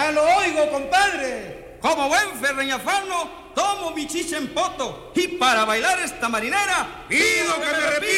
Ya lo oigo, compadre. Como buen ferreñafano, tomo mi chicha en poto. Y para bailar esta marinera, pido que me repita.